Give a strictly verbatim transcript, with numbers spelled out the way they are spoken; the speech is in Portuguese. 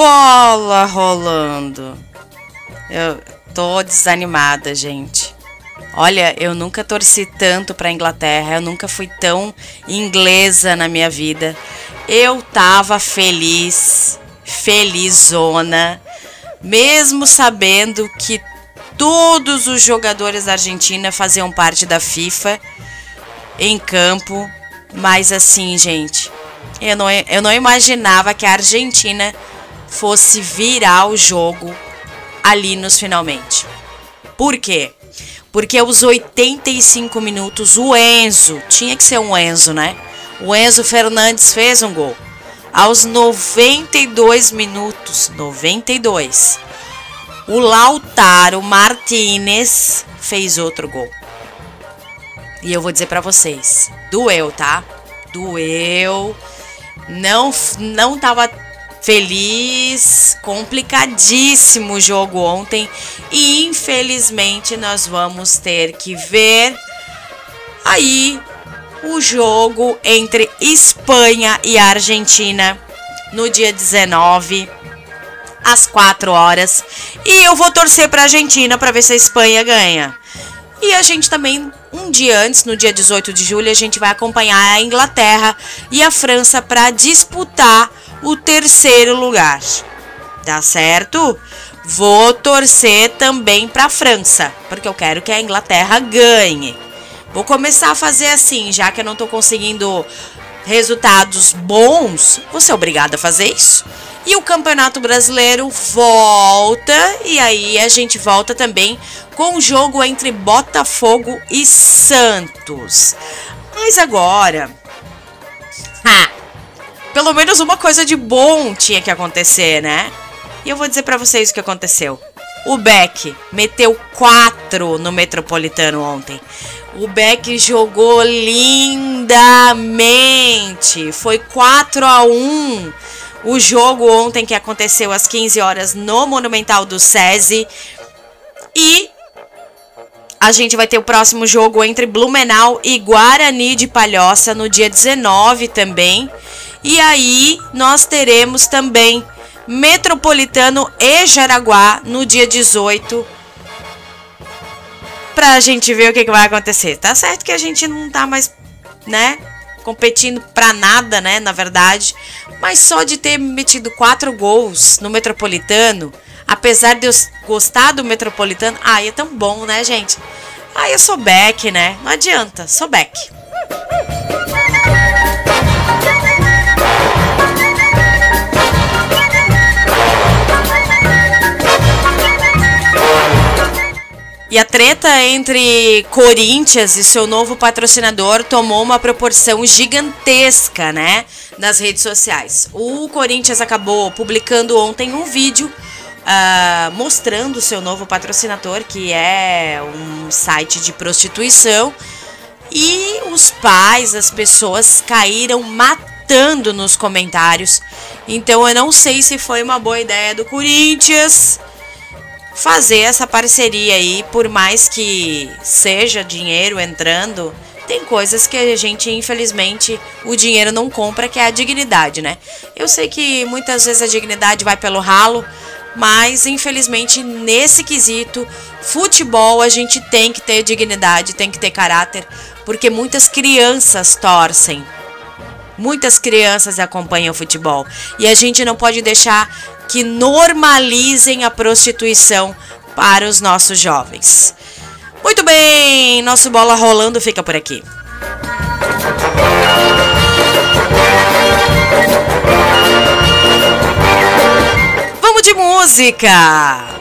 bola rolando. Eu tô desanimada, gente. Olha, eu nunca torci tanto pra Inglaterra, eu nunca fui tão inglesa na minha vida. Eu tava feliz, felizona, mesmo sabendo que todos os jogadores da Argentina faziam parte da FIFA em campo. Mas assim, gente, eu não, eu não imaginava que a Argentina fosse virar o jogo ali nos finalmente. Por quê? Porque aos oitenta e cinco minutos o Enzo, tinha que ser um Enzo, né? O Enzo Fernandes fez um gol. Aos noventa e dois minutos, noventa e dois, o Lautaro Martínez fez outro gol. E eu vou dizer pra vocês, doeu, tá? Doeu. Não, não tava feliz, complicadíssimo o jogo ontem e infelizmente nós vamos ter que ver aí o jogo entre Espanha e Argentina no dia dezenove às quatro horas e eu vou torcer para a Argentina para ver se a Espanha ganha. E a gente também, um dia antes, no dia dezoito de julho, a gente vai acompanhar a Inglaterra e a França para disputar o terceiro lugar. Tá certo? Vou torcer também para a França, porque eu quero que a Inglaterra ganhe. Vou começar a fazer assim, já que eu não tô conseguindo resultados bons, vou ser obrigada a fazer isso. E o Campeonato Brasileiro volta, e aí a gente volta também com o jogo entre Botafogo e Santos. Mas agora, ha, pelo menos uma coisa de bom tinha que acontecer, né? E eu vou dizer pra vocês o que aconteceu. O Beck meteu quatro no Metropolitano ontem. O Beck jogou lindamente. Foi quatro a um o jogo ontem que aconteceu às quinze horas no Monumental do SESI. E a gente vai ter o próximo jogo entre Blumenau e Guarani de Palhoça no dia dezenove também. E aí nós teremos também Metropolitano e Jaraguá no dia dezoito. Pra gente ver o que, que vai acontecer. Tá certo que a gente não tá mais, né, competindo pra nada, né, na verdade. Mas só de ter metido quatro gols no Metropolitano, apesar de eu gostar do Metropolitano, ai, é tão bom, né, gente? Ai, eu sou Beck, né? Não adianta, sou Beck. E a treta entre Corinthians e seu novo patrocinador tomou uma proporção gigantesca, né, nas redes sociais. O Corinthians acabou publicando ontem um vídeo uh, mostrando seu novo patrocinador, que é um site de prostituição. E os pais, as pessoas caíram matando nos comentários. Então eu não sei se foi uma boa ideia do Corinthians fazer essa parceria aí, por mais que seja dinheiro entrando, tem coisas que a gente, infelizmente, o dinheiro não compra, que é a dignidade, né? Eu sei que muitas vezes a dignidade vai pelo ralo, mas infelizmente nesse quesito, futebol, a gente tem que ter dignidade, tem que ter caráter, porque muitas crianças torcem. Muitas crianças acompanham o futebol e a gente não pode deixar que normalizem a prostituição para os nossos jovens. Muito bem, nosso Bola Rolando fica por aqui. Vamos de música!